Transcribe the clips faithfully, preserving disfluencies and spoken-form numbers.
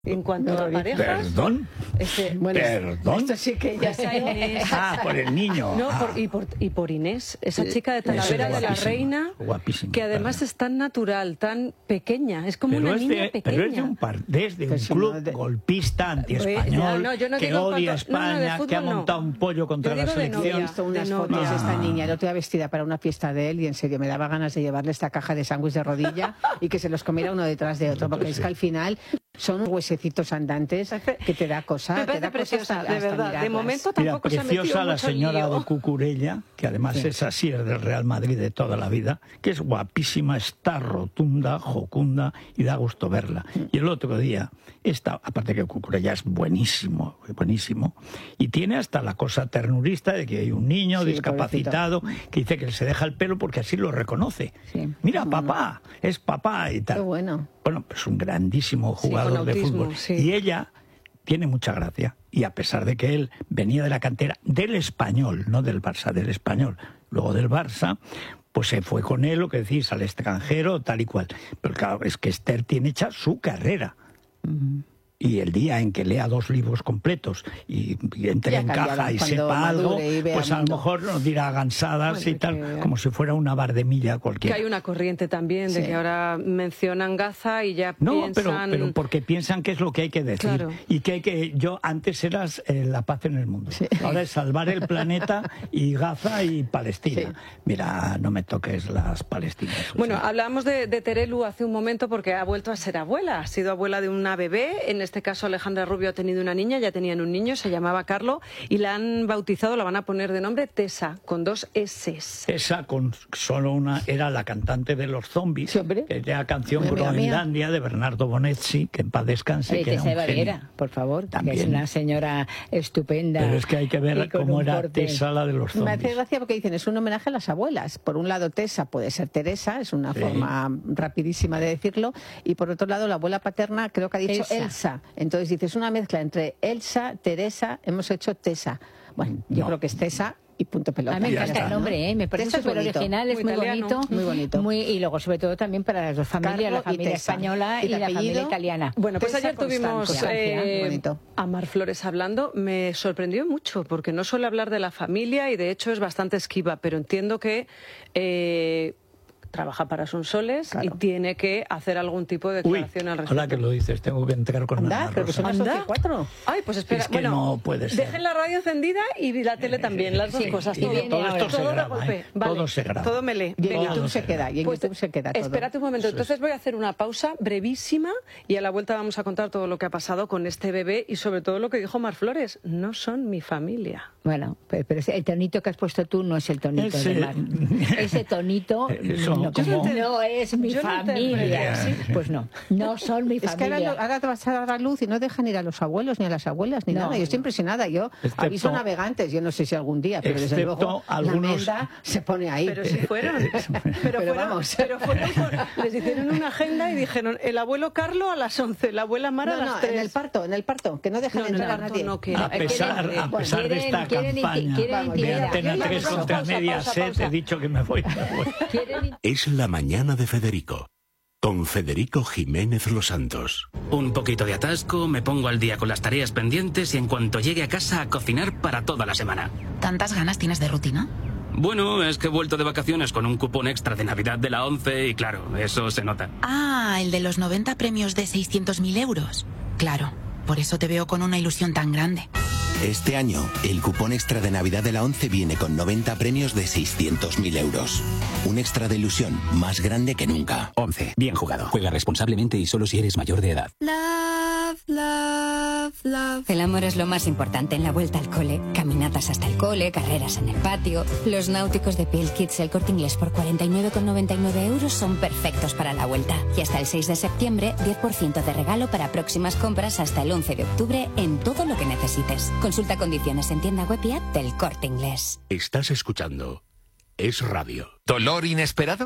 En cuanto a parejas... ¿Perdón? Este, bueno, ¿Perdón? Esto sí que ya Inés. Ah, por el niño. No, ah. por, y, por, y por Inés, esa chica de Talavera de la Reina, guapísima, que además perdón. es tan natural, tan pequeña, es como pero una es niña de, pequeña. Pero es de un, par, desde un pues club no, de... golpista, anti-español, no, no, no que odia a España, no, no, fútbol, que ha montado no. un pollo contra la selección. He visto unas de fotos de esta no. niña, el otro día vestida para una fiesta de él, y en serio me daba ganas de llevarle esta caja de sándwich de rodilla y que se los comiera uno detrás de otro, porque es que al final son huesecitos andantes que te da cosa, te da preciosa, hasta, de verdad. hasta De momento tampoco Mira, se ha metido la mucho señora lío. de Cucurella, que además sí. es así, es del Real Madrid de toda la vida, que es guapísima, está rotunda, jocunda y da gusto verla. Y el otro día, esta, aparte que Cucurella es buenísimo, buenísimo, y tiene hasta la cosa ternurista de que hay un niño sí, discapacitado pobrecito. que dice que se deja el pelo porque así lo reconoce. Sí. Mira, papá, es papá y tal. Qué bueno. Bueno, pues un grandísimo jugador sí, de autismo, fútbol. Sí. Y ella tiene mucha gracia. Y a pesar de que él venía de la cantera del Español, no del Barça, del Español, luego del Barça, pues se fue con él, lo que decís, al extranjero, tal y cual. Pero claro, es que Esther tiene hecha su carrera. Uh-huh. Y el día en que lea dos libros completos y, y entre en caja y sepa algo, pues a lo mejor nos dirá gansadas bueno, y tal, que... como si fuera una bardemilla cualquiera. Que hay una corriente también de sí. que ahora mencionan Gaza y ya no, piensan... No, pero, pero porque piensan que es lo que hay que decir. Claro. Y que hay que... Yo antes eras eh, la paz en el mundo. Sí. Ahora es salvar el planeta y Gaza y Palestina. Sí. Mira, no me toques las palestinas. Bueno, sea. hablábamos de, de Terelu hace un momento porque ha vuelto a ser abuela. Ha sido abuela de una bebé. En este caso Alejandra Rubio ha tenido una niña, ya tenían un niño, se llamaba Carlo, y la han bautizado, la van a poner de nombre Tessa, con dos eses. Tessa, con solo una, era la cantante de los Zombies, sí, que era la canción Groenlandia de Bernardo Bonetti, que en paz descanse. Oye, que Tessa era un Valera, genio. por favor, También. que es una señora estupenda. Pero es que hay que ver cómo era porte. Tessa, la de los Zombies. Me hace gracia porque dicen, es un homenaje a las abuelas. Por un lado, Tessa puede ser Teresa, es una sí. forma rapidísima de decirlo, y por otro lado, la abuela paterna creo que ha dicho Elsa. Elsa. Entonces dices, una mezcla entre Elsa, Teresa, hemos hecho Tessa. Bueno, yo no. creo que es Tessa y punto pelota. A mí me encanta está, el nombre, ¿no? ¿eh? Me parece súper original, es muy, muy bonito. Muy bonito. Muy, y luego, sobre todo, también para las dos familias, Carlo la familia española y, y la apellido, familia italiana. Bueno, pues Tessa ayer tuvimos eh, a Mar Flores hablando. Me sorprendió mucho, porque no suele hablar de la familia y, de hecho, es bastante esquiva, pero entiendo que... Eh, trabaja para Sonsoles claro. y tiene que hacer algún tipo de declaración Uy, al respecto. Ahora que lo dices, tengo que entrar con Anda, Ana creo que son las doce y cuatro. Ay, pues espera, es que bueno, no puede ser. Dejen la radio encendida y la tele también, las dos sí, cosas. y Todo, viene todo esto ahora. se todo graba, ¿eh? vale, todo se graba. Todo me lee. Y en Venga. YouTube se queda, y en pues, YouTube se queda todo. Espérate un momento, entonces voy a hacer una pausa brevísima y a la vuelta vamos a contar todo lo que ha pasado con este bebé y sobre todo lo que dijo Mar Flores. No son mi familia. Bueno, pero, pero el tonito que has puesto tú no es el tonito Ese... de Mar. Ese tonito Eso, no, como, no es mi yo familia. No ¿sí? Pues no, no son mi familia. Es que ahora, ahora te vas a dar a luz y no dejan ir a los abuelos ni a las abuelas ni no, nada. Yo estoy impresionada. Yo excepto, aviso navegantes, yo no sé si algún día, pero desde luego algunos... la Menda se pone ahí. Pero si fueron. pero, pero fueron, vamos. Pero fueron por, les hicieron una agenda y dijeron el abuelo Carlo a las once, la abuela Mara no, a las no, tres. en el parto, en el parto, que no dejan no, entrar no, a nadie. No, que, a pesar, quieren, a pesar quieren, de esta quieren, campaña quieren, vamos, quieren, de Antena tres pausa, contra pausa, Mediaset, pausa. he dicho que me voy. Me voy. Es la mañana de Federico. Con Federico Jiménez Los Santos. Un poquito de atasco, me pongo al día con las tareas pendientes y en cuanto llegue a casa a cocinar para toda la semana. ¿Tantas ganas tienes de rutina? Bueno, es que he vuelto de vacaciones con un cupón extra de Navidad de la ONCE y claro, eso se nota. Ah, el de los noventa premios de seiscientos mil euros. Claro, por eso te veo con una ilusión tan grande. Este año, el cupón extra de Navidad de la ONCE viene con noventa premios de seiscientos mil euros. Un extra de ilusión más grande que nunca. ONCE. Bien jugado. Juega responsablemente y solo si eres mayor de edad. Love, love, love. El amor es lo más importante en la vuelta al cole. Caminatas hasta el cole, carreras en el patio. Los náuticos de Piel Kids El Corte Inglés por cuarenta y nueve con noventa y nueve euros son perfectos para la vuelta. Y hasta el seis de septiembre, diez por ciento de regalo para próximas compras hasta el once de octubre en todo lo que necesites. Consulta condiciones en tienda web y app del Corte Inglés. Estás escuchando Es Radio. ¿Dolor inesperado?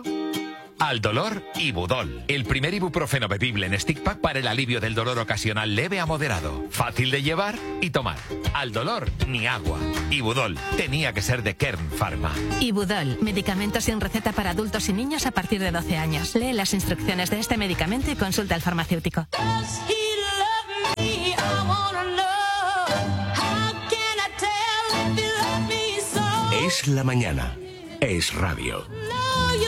Al dolor, Ibudol. El primer ibuprofeno bebible en stick pack para el alivio del dolor ocasional leve a moderado. Fácil de llevar y tomar. Al dolor, ni agua. Ibudol. Tenía que ser de Kern Pharma. Ibudol. Medicamento sin receta para adultos y niños a partir de doce años. Lee las instrucciones de este medicamento y consulta al farmacéutico. Es la mañana. Es radio.